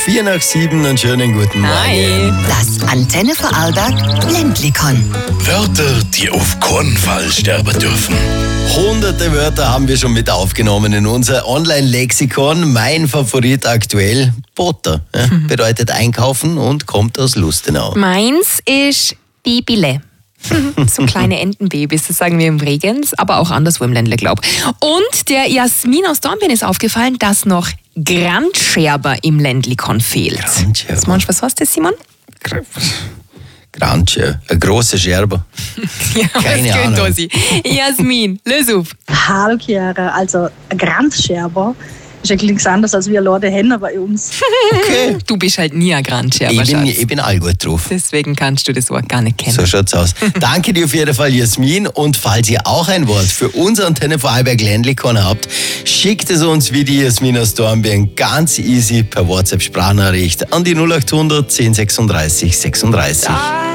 6:04, einen schönen guten Morgen. Hi. Das Antenne Vorarlberg Ländlikon. Wörter, die auf keinen Fall sterben dürfen. Hunderte Wörter haben wir schon mit aufgenommen in unser Online-Lexikon. Mein Favorit aktuell, Butter. Ja, bedeutet einkaufen und kommt aus Lustenau. Meins ist Babyle. So kleine Entenbabys, das sagen wir im Bregenz, aber auch anderswo im Ländle, glaub. Und der Jasmin aus Dornbirn ist aufgefallen, dass noch Grandscherber im Ländlikon fehlt. Grandscherber. Was heißt das, Simon? Grandscherber, eine große Scherbe. Ja, Keine was Ahnung. könnte sie? Jasmin, löse auf. Hallo Chiara, also ein Grandscherber ist eigentlich nichts anderes als wir Leute Hände bei uns. Okay. Du bist halt nie ein Grandscherber, Schatz. Ich bin all gut drauf. Deswegen kannst du das Wort gar nicht kennen. So schaut's aus. Danke dir auf jeden Fall, Jasmin. Und falls ihr auch ein Wort für unser Antenne Vorarlberg Ländlikon habt, schickt es uns wie die Jasmin aus Dornbirn ganz easy per WhatsApp-Sprachnachricht an die 0800 10 36 36.